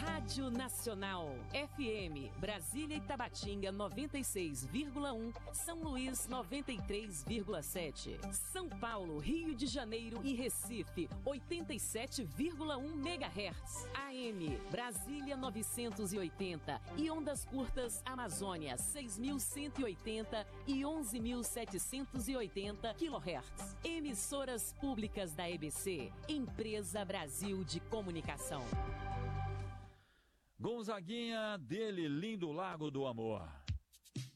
Rádio Nacional, FM, Brasília e Tabatinga 96,1, São Luís 93,7, São Paulo, Rio de Janeiro e Recife 87,1 MHz, AM, Brasília 980 e ondas curtas Amazônia 6.180 e 11.780 kHz. Emissoras públicas da EBC, Empresa Brasil de Comunicação. Gonzaguinha, dele, Lindo Lago do Amor.